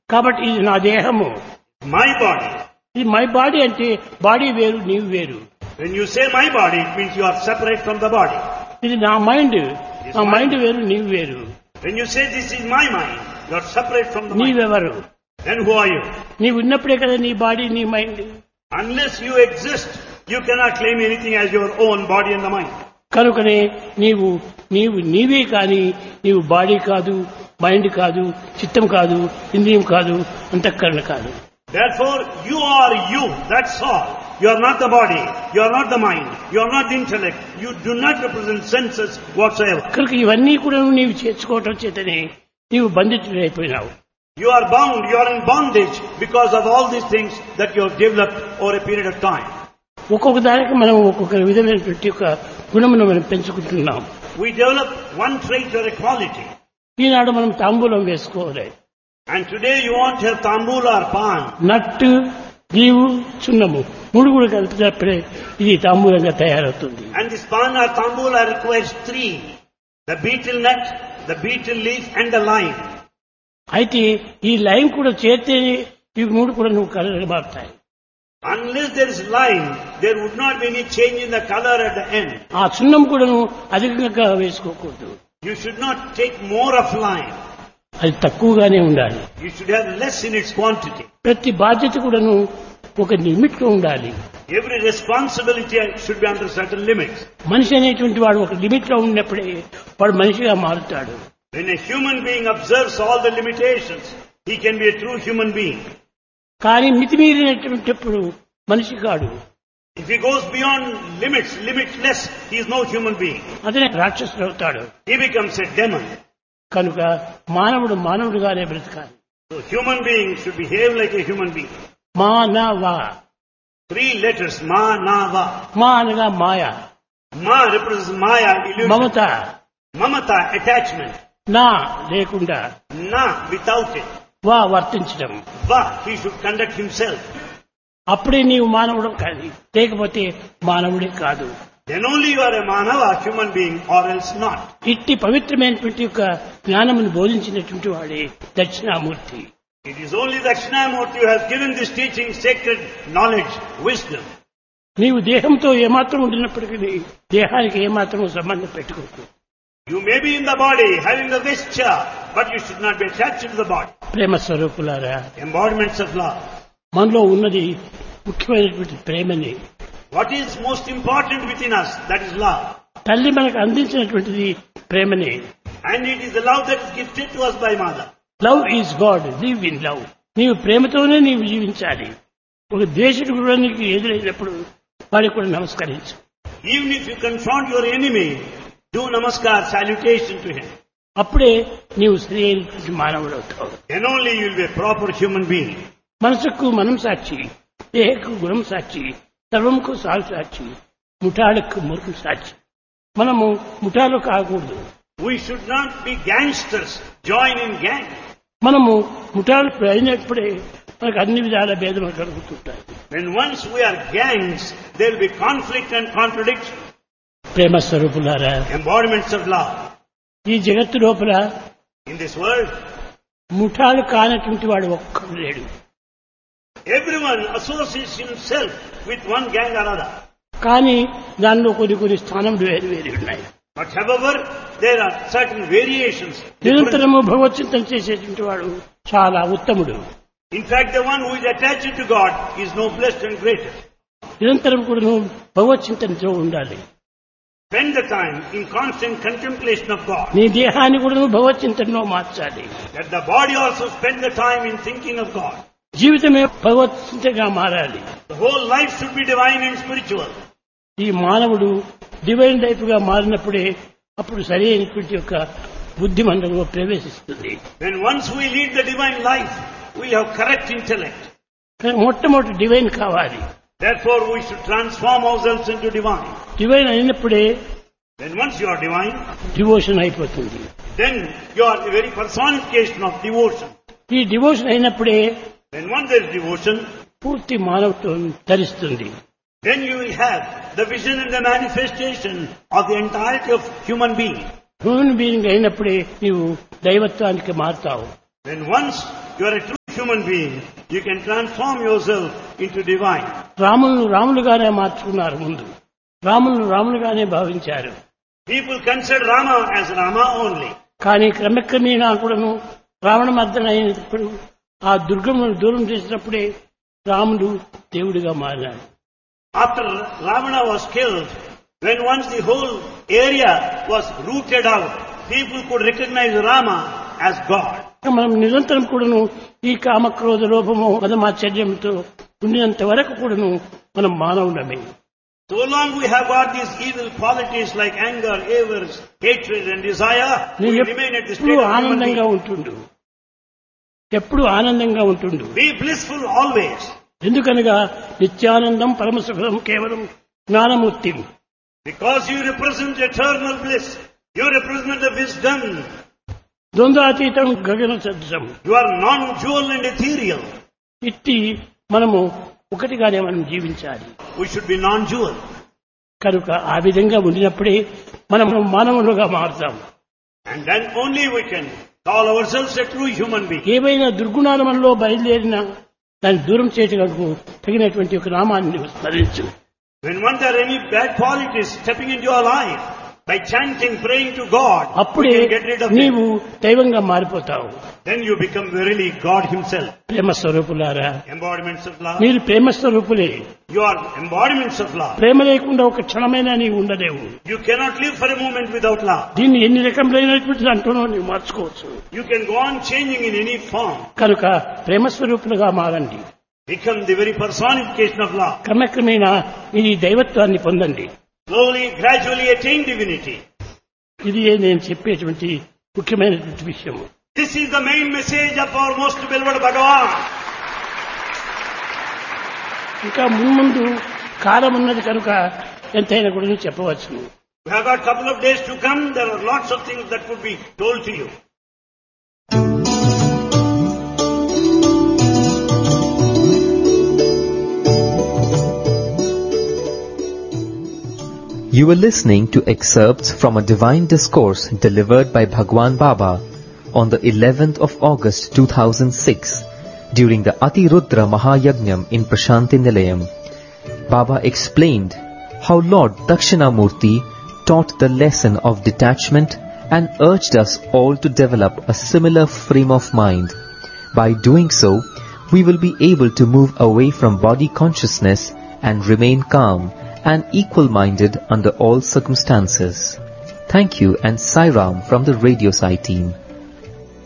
కాబట్టి ఇది నా దేహము. My body. ఇది మై బాడీ అంటే బాడీ వేరు, నీవు వేరు. When you say my body, it means you are separate from the body. ఇది నా మైండ్, నా మైండ్ వేరు, నీవు వేరు. When you say this is my mind, you are separate from the mind. నీవెవరు? Then who are you? నీవు ఉన్నప్పుడే కదా నీ బాడీ, నీ mind. Unless you exist, you cannot claim anything as your own body and the mind. కనుకనే నీవే కానీ నీవు body కాదు, మైండ్ కాదు, చిత్తం కాదు, ఇంద్రియం కాదు, అంతఃకరణ కాదు. Therefore, you are you. That's all. You are not the body. You are not the mind. You are not the intellect. You do not represent senses whatsoever. కనుక ఇవన్నీ కూడా నీవు చేర్చుకోవటం చేతనే నీవు బంధితుడైపోయినావు. You are bound. You are in bondage because of all these things that you have developed over a period of time. ఒక్కొక్క దానికి మనం ఒక్కొక్క విధమైనటువంటి ఒక గుణమును మనం పెంచుకుంటున్నాం. We develop one trait or a quality. ఈనాడు మనం తాంబూలం వేసుకోవాలి. And today you want to have tambula or pan. నట్టు, జీవు, చున్నము మూడు కూడా కలిపినప్పుడే ఇది తాంబూలంగా తయారవుతుంది. And this pan or tambula requires three: the betel nut, the betel leaf, and the lime. అయితే ఈ lime కూడా చేరితే ఇవి మూడు కూడా నువ్వు కలర్ మారుతాయి. Unless there is lime, there would not be any change in the color at the end. ఆ చున్నం కూడా నువ్వు అధికంగా వేసుకోకూడదు. You should not take more of lime. అది తక్కువగానే ఉండాలి. You should have less in its quantity. ప్రతి బాధ్యత కూడాను ఒక లిమిట్ లో ఉండాలి. Every responsibility should be under certain limits. మనిషి అనేటువంటి వాడు ఒక లిమిట్ లో ఉన్నప్పుడే వాడు మనిషిగా మారుతాడు. When a human being observes all the limitations, he can be a true human being. కానీ మితిమీరినటువంటిప్పుడు మనిషి కాడు. If he goes beyond limits, limitless, he is no human being. అతనే రాక్షసుడు అవుతాడు. He becomes a demon. కనుక మానవుడుగానే బ్రతకాలి. So human beings should behave like a human being. మానవ. 3 letters, ma, na, va. మా అనగా మాయ. Ma represents maya, illusion. మమత. Mamata, attachment. నా లేకుండా. Na, without it. వా వర్తించడం. Va, he should conduct himself. అప్పుడే నీవు మానవుడు కాదు, లేకపోతే మానవుడే కాదు. Then only you are a manava, human being, or else not. ఇట్టి పవిత్రమైనటువంటి యొక్క జ్ఞానమును బోధించినటువంటి వాడే Dakshinamurthy. It is only Dakshinamurti who has given this teaching, sacred knowledge, wisdom. నీవు దేహంతో ఏమాత్రం ఉండినప్పటికీ దేహానికి ఏమాత్రం సంబంధం పెట్టుకోకు. You may be in the body, having the vesture, but you should not be attached to the body. ప్రేమ స్వరూపులారా, Embodiments of love. మనలో ఉన్నది ముఖ్యమైనటువంటి ప్రేమని. What is most important within us? That is love. తల్లి మనకు అందించినటువంటిది ప్రేమని. And it is the love that is gifted to us by mother. Love is God, live in love. నీవు ప్రేమతోనే నీవు జీవించాలి. ఒక ద్వేషుడు కూడా నీకు ఎదురైనప్పుడు వారికి కూడా నమస్కరించు. Even if you confront your enemy, do namaskar, salutation to him. అప్పుడే నీవు సరి అయినటువంటి మానవుడు అవుతావు. Then only you will be a proper human being. మనసుకు మనం సాక్షి, దేహకు గుణం సాక్షి, సర్వంకు సాగు సాక్షి, ముఠాలకు మురుకు సాక్షి. మనము ముఠాలు కాకూడదు. We should not be gangsters, join in gang. మనము ముఠాలు అయినప్పుడే మనకు అన్ని విధాల భేదములు కలుగుతుంటాయి. When once we are gangs, there will be conflict and contradiction. ప్రేమ స్వరూపులారా, Embodiments of love. ఈ జగత్తు లోపల In this world, ముఠాలు కానటువంటి వాడు ఒక్కడు లేడు. everyone associates himself with one gang or other. కానీ దానిలో కొన్ని స్థానములు వేరు వేరు ఉన్నాయి. But however, there are certain variations. నిరంతరము భగవచ్చింతన చేసేటువంటి వాడు చాలా ఉత్తముడు. In fact, the one who is attached to God is noblest and greatest. నిరంతరం కూడా నువ్వు భగవచ్చింతనతో ఉండాలి. Spend the time in constant contemplation of God. నీ దేహాన్ని కూడా నువ్వు భగవచ్చింతనలో మార్చాలి. Let the body also spend the time in thinking of God. జీవితమే భగవచ్చింతగా మారాలి. The whole life should be divine and spiritual. ఈ మానవుడు డివైన్ లైఫ్ గా మారినప్పుడే అప్పుడు సరి అయినటువంటి యొక్క బుద్ధి మనలో ప్రవేశిస్తుంది. When once we lead the divine life, we have correct intellect. మొట్టమొదటి డివైన్ కావాలి. Therefore, we should transform ourselves into divine. Divine అయినప్పుడే Then once you are divine, devotion అయిపోతుంది. then you are the very personification of devotion. ఈ devotion అయినప్పుడే When once there is devotion, పూర్తి మానవత్వం ధరిస్తుంది. then you will have the vision and the manifestation of the entirety of human being. Human being అయినప్పుడే నీవు దైవత్వానికి మారుతావు. When once you are a true human being, you can transform yourself into divine. రాములను రాములుగానే మార్చుకున్నారు ముందు. రాములను రాములుగానే భావించారు. People consider Rama as Rama only. కానీ క్రమక్రమేణా కూడాను రావణ మర్దన అయినప్పుడు ఆ దుర్గమును దూరం చేసినప్పుడే రాముడు దేవుడిగా మారినాడు. After Ravana was killed, when once the whole area was rooted out, people could recognize Rama as God. మనం నిరంతరం కూడాను ఈ కామక్రోధ లోభము మదమాశ్చర్యంతో ఉండినంత వరకు కూడాను మనం మానవులమే. So long we have got these evil qualities like anger, avarice, hatred and desire, we remain at the state of human ఆనందంగా being. ఉంటుండు, ఎప్పుడు ఆనందంగా ఉంటుండు. Be blissful always. ఎందుకనగా నిత్యానందం పరమసుఖం కేవలం Gnanamurthy. Because you represent eternal bliss. You represent the wisdom. ద్వంద్వాతీతం గగన సదృశం. You are non-dual and ethereal. ఇట్టి మనము ఒకటిగానే మనం జీవించాలి. We should be non-dual. కనుక ఆ విధంగా ఉండినప్పుడే మనం మానవులుగా మారుతాం. And then only we can call ourselves a true human being. ఏవైనా దుర్గుణాల మనలో బయలుదేరినా దాన్ని దూరం చేయడానికి తగినటువంటి ఒక నామాన్ని స్మరించు. When one there are any bad qualities stepping into your life, by chanting, praying to God, అప్పుడే you can get rid of నీవు them. దైవంగా మారిపోతావు. Then you become verily God Himself. ప్రేమ స్వరూపులారా, Embodiments of love. మీరు ప్రేమ స్వరూపులే. You are embodiments of love. ప్రేమ లేకుండా ఒక క్షణమైనా నీవు ఉండలేవు. You cannot live for a moment without love. దీన్ని ఎన్ని రకములైనటువంటి దాంట్లోనూ నీవు మార్చుకోవచ్చు. You can go on changing in any form. కనుక ప్రేమ స్వరూపులుగా మారండి. Become the very personification of love. క్రమక్రమేణా ఈ దైవత్వాన్ని పొందండి. Slowly, gradually attain divinity. ఇది నేను చెప్పేటువంటి ముఖ్యమైనటువంటి విషయం. This is the main message of our most beloved Bhagavan. ఇంకా మున్ముందు కాలం ఉన్నది కనుక ఎంతైనా కూడా చెప్పవచ్చును. We have got a couple of days to come. There are lots of things that would be told to you. You were listening to excerpts from a divine discourse delivered by Bhagwan Baba on the 11th of August 2006 during the Atirudra Mahayagnyam in Prashanti Nilayam. Baba explained how Lord Dakshinamurti taught the lesson of detachment and urged us all to develop a similar frame of mind. By doing so, we will be able to move away from body consciousness and remain calm and equal-minded under all circumstances. Thank you and Sai Ram from the Radio Sai team.